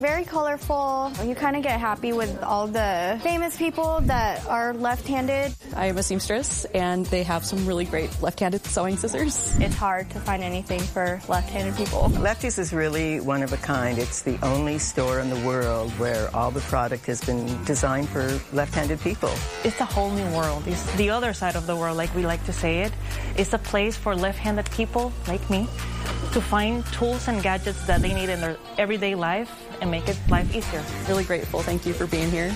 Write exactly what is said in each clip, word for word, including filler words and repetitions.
Very colorful. You kind of get happy with all the famous people that are left-handed. I am a seamstress, and they have some really great left-handed sewing scissors. It's hard to find anything for left-handed people. Lefties is really one of a kind. It's the only store in the world where all the product has been designed for left-handed people. It's a whole new world. It's the other side of the world, like we like to say it. It's a place for left-handed people, like me, to find tools and gadgets that they need in their everyday life and make it life easier. Really grateful. Thank you for being here.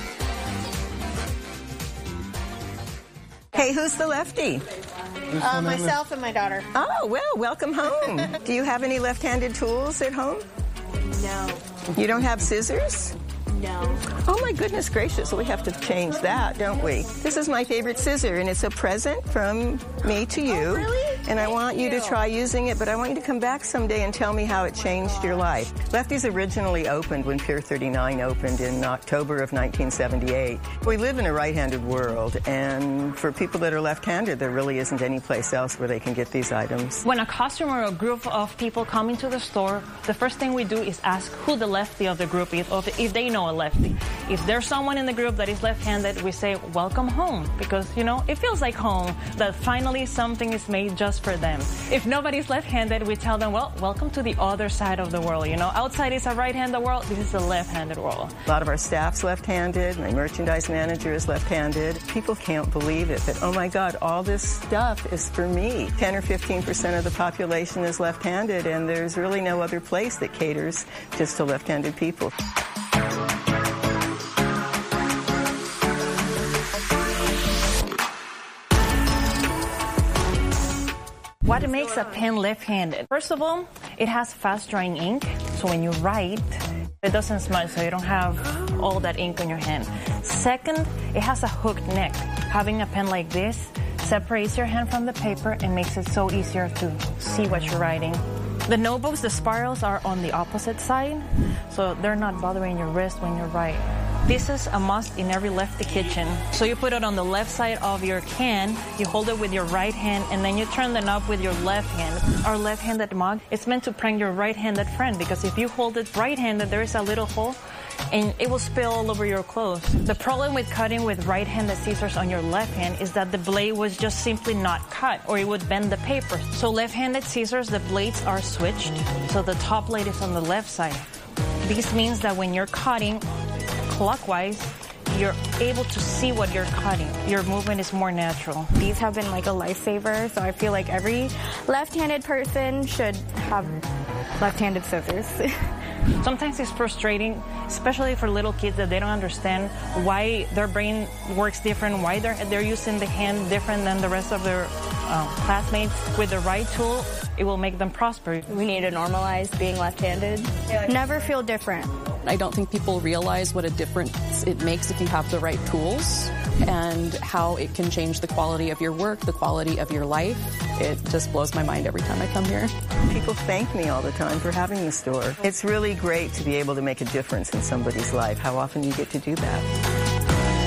Hey, who's the lefty? Uh, myself and my daughter. Oh, well, welcome home. Do you have any left-handed tools at home? No. You don't have scissors? No. Oh, my goodness gracious. We have to change that, don't we? This is my favorite scissor, and it's a present from me to you. Oh, really? And I want you to try using it, but I want you to come back someday and tell me how it changed your life. Lefties originally opened when Pier thirty-nine opened in October of nineteen seventy-eight. We live in a right-handed world, and for people that are left-handed, there really isn't any place else where they can get these items. When a customer or a group of people come into the store, the first thing we do is ask who the lefty of the group is, or if they know a lefty. If there's someone in the group that is left-handed, we say, welcome home, because, you know, it feels like home, that finally something is made just for them. If nobody's left-handed, we tell them, well, welcome to the other side of the world. You know, outside is a right-handed world, this is a left-handed world. A lot of our staff's left-handed, my merchandise manager is left-handed. People can't believe it, that, oh my God, all this stuff is for me. ten or fifteen percent of the population is left-handed, and there's really no other place that caters just to left-handed people. What makes a pen left-handed? First of all, it has fast-drying ink, so when you write, it doesn't smudge, so you don't have all that ink on your hand. Second, it has a hooked neck. Having a pen like this separates your hand from the paper and makes it so easier to see what you're writing. The notebooks, the spirals are on the opposite side, so they're not bothering your wrist when you write. This is a must in every lefty kitchen. So you put it on the left side of your can, you hold it with your right hand, and then you turn the knob with your left hand. Our left-handed mug, it's meant to prank your right-handed friend, because if you hold it right-handed, there is a little hole, and it will spill all over your clothes. The problem with cutting with right-handed scissors on your left hand is that the blade was just simply not cut, or it would bend the paper. So left-handed scissors, the blades are switched, so the top blade is on the left side. This means that when you're cutting clockwise, you're able to see what you're cutting. Your movement is more natural. These have been like a lifesaver, so I feel like every left-handed person should have left-handed scissors. Sometimes it's frustrating, especially for little kids, that they don't understand why their brain works different, why they're, they're using the hand different than the rest of their uh, classmates. With the right tool, it will make them prosper. We need to normalize being left-handed. Never feel different. I don't think people realize what a difference it makes if you have the right tools, and how it can change the quality of your work, the quality of your life. It just blows my mind every time I come here. People thank me all the time for having the store. It's really great to be able to make a difference in somebody's life. How often do you get to do that?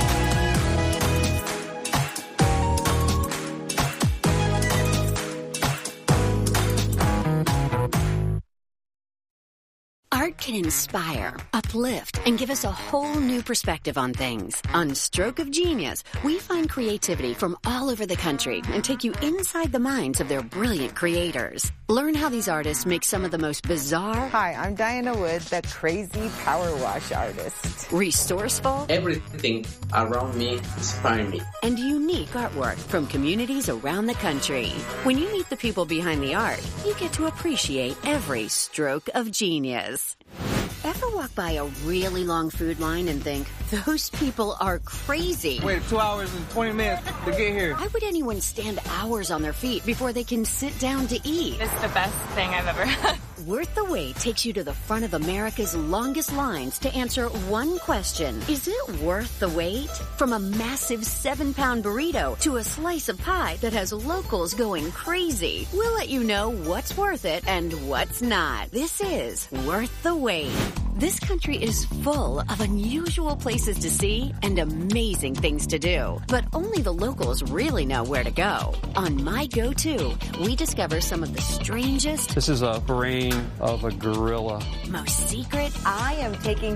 Art can inspire, uplift, and give us a whole new perspective on things. On Stroke of Genius, we find creativity from all over the country and take you inside the minds of their brilliant creators. Learn how these artists make some of the most bizarre... Hi, I'm Diana Wood, the crazy power wash artist. Resourceful... Everything around me inspires me. And unique artwork from communities around the country. When you meet the people behind the art, you get to appreciate every stroke of genius. Ever walk by a really long food line and think, those people are crazy? Wait two hours and twenty minutes to get here. Why would anyone stand hours on their feet before they can sit down to eat? It's the best thing I've ever had. Worth the Wait takes you to the front of America's longest lines to answer one question. Is it worth the wait? From a massive seven-pound burrito to a slice of pie that has locals going crazy, we'll let you know what's worth it and what's not. This is Worth the Wait. This country is full of unusual places to see and amazing things to do. But only the locals really know where to go. On My Go-To, we discover some of the strangest... This is a brain of a gorilla. ...most secret... I am taking